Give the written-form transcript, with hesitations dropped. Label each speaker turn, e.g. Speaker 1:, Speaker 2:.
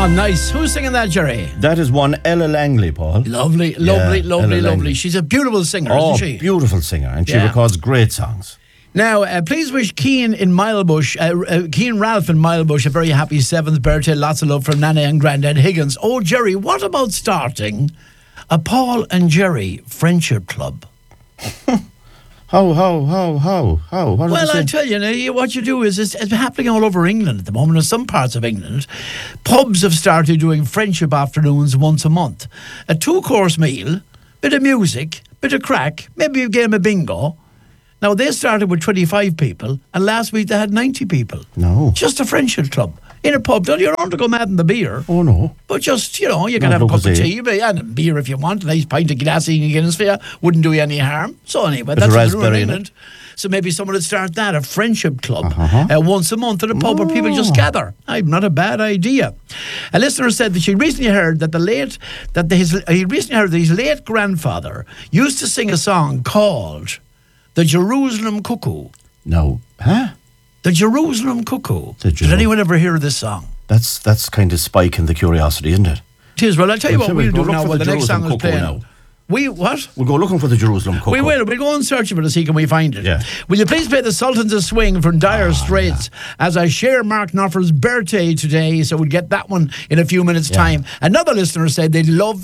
Speaker 1: Oh, nice. Who's singing that, Jerry?
Speaker 2: That is one Ella Langley, Paul.
Speaker 1: Lovely.
Speaker 2: Ella Langley.
Speaker 1: She's a beautiful singer,
Speaker 2: Oh,
Speaker 1: isn't she?
Speaker 2: beautiful singer, and she records great songs.
Speaker 1: Now, please wish Keane Ralph in Milebush a very happy 7th birthday. Lots of love from Nana and Grandad Higgins. Oh, Jerry, what about starting a Paul and Jerry Friendship Club?
Speaker 2: How? What
Speaker 1: Well, I tell you, what you do is it's happening all over England at the moment. In some parts of England, pubs have started doing friendship afternoons once a month. A 2-course meal, bit of music, bit of crack, maybe a game of bingo. Now, they started with 25 people, and last week they had 90 people.
Speaker 2: No.
Speaker 1: Just a friendship club. In a pub. You don't have to go mad in the beer.
Speaker 2: Oh, no.
Speaker 1: But just, you can have a cup of tea and a beer if you want. A nice pint of glassy and Guinness for you. Wouldn't do you any harm. So anyway, that's what we're doing in England. So maybe someone would start that, a friendship club, once a month at a pub where people just gather. Not a bad idea. A listener said that he recently heard that his late grandfather used to sing a song called The Jerusalem Cuckoo.
Speaker 2: No. Huh?
Speaker 1: The Jerusalem Cuckoo. Did anyone ever hear this song?
Speaker 2: That's kind of spiking the curiosity, isn't it?
Speaker 1: It is. Well, I'll tell you what we'll do now. Well, the next song is playing
Speaker 2: now.
Speaker 1: What?
Speaker 2: We'll go looking for the Jerusalem Cuckoo.
Speaker 1: We will. We'll go and search for it to see can we find it.
Speaker 2: Yeah.
Speaker 1: Will you please play the Sultans of Swing from Dire Straits as I share Mark Knopfler's birthday today, so we'll get that one in a few minutes' time. Another listener said they'd love